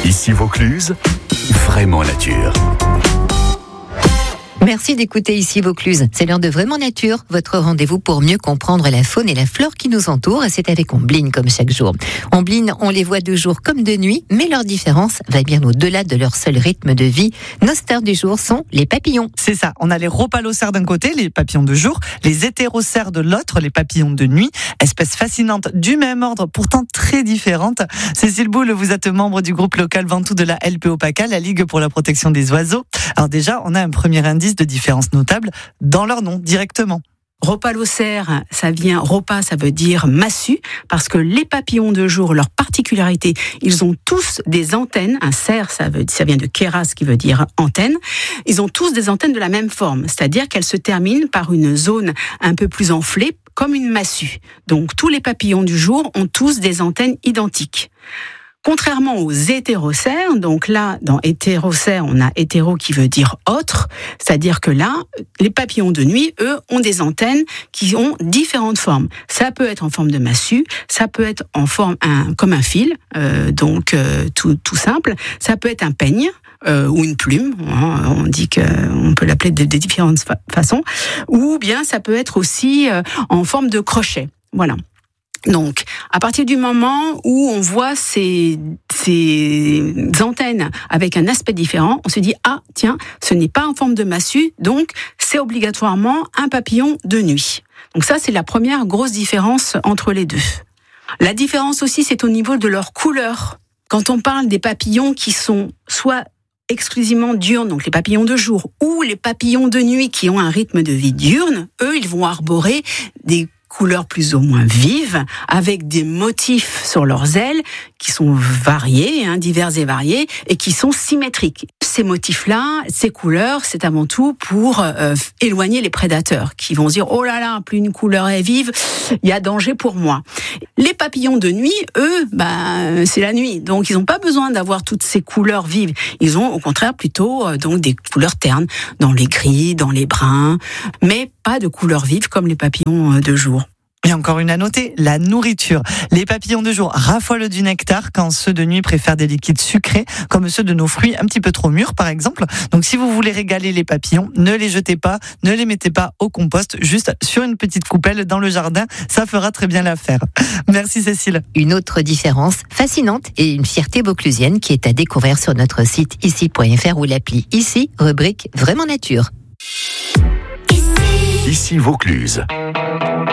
Ici Vaucluse, vraiment nature. Merci d'écouter Ici Vaucluse. C'est l'heure de Vraiment Nature, votre rendez-vous pour mieux comprendre la faune et la flore qui nous entourent. C'est avec Ombline comme chaque jour. Ombline, on les voit de jour comme de nuit, mais leur différence va bien au-delà de leur seul rythme de vie. Nos stars du jour sont les papillons. C'est ça, on a les rhopalocères d'un côté, les papillons de jour, les hétérocères de l'autre, les papillons de nuit, espèces fascinantes du même ordre, pourtant très différentes. Cécile Boulle, vous êtes membre du groupe local Ventoux de la LPO PACA, la Ligue pour la protection des oiseaux. Alors déjà, on a un premier indice de différence notable dans leur nom directement. Rhopalocère, Rhopa, ça veut dire massue, parce que les papillons de jour, leur particularité, ils ont tous des antennes. Un cerf, ça vient de kéras, qui veut dire antenne. Ils ont tous des antennes de la même forme, c'est-à-dire qu'elles se terminent par une zone un peu plus enflée, comme une massue. Donc tous les papillons du jour ont tous des antennes identiques. Contrairement aux hétérocères, donc là, dans hétérocère, on a hétéro qui veut dire autre, c'est-à-dire que là, les papillons de nuit, eux, ont des antennes qui ont différentes formes. Ça peut être en forme de massue, ça peut être en forme comme un fil, tout simple. Ça peut être un peigne. Ou une plume, on dit qu'on peut l'appeler de différentes façons, ou bien ça peut être aussi en forme de crochet. Voilà. Donc, à partir du moment où on voit ces antennes avec un aspect différent, on se dit « Ah, tiens, ce n'est pas en forme de massue, donc c'est obligatoirement un papillon de nuit. » Donc ça, c'est la première grosse différence entre les deux. La différence aussi, c'est au niveau de leur couleur. Quand on parle des papillons qui sont soit exclusivement diurnes, donc les papillons de jour, ou les papillons de nuit qui ont un rythme de vie diurne, eux, ils vont arborer des couleurs plus ou moins vives, avec des motifs sur leurs ailes qui sont variés, divers et variés, et qui sont symétriques. Ces motifs-là, ces couleurs, c'est avant tout pour éloigner les prédateurs, qui vont se dire « Oh là là, plus une couleur est vive, il y a danger pour moi ». Les papillons de nuit, eux, c'est la nuit, donc ils n'ont pas besoin d'avoir toutes ces couleurs vives. Ils ont au contraire plutôt donc des couleurs ternes, dans les gris, dans les bruns, mais pas de couleurs vives comme les papillons de jour. Et encore une à noter, la nourriture. Les papillons de jour raffolent du nectar quand ceux de nuit préfèrent des liquides sucrés, comme ceux de nos fruits un petit peu trop mûrs par exemple. Donc si vous voulez régaler les papillons, ne les jetez pas, ne les mettez pas au compost, juste sur une petite coupelle dans le jardin, ça fera très bien l'affaire. Merci Cécile. Une autre différence fascinante et une fierté vauclusienne qui est à découvrir sur notre site ici.fr ou l'appli Ici, rubrique Vraiment Nature. Ici Vaucluse.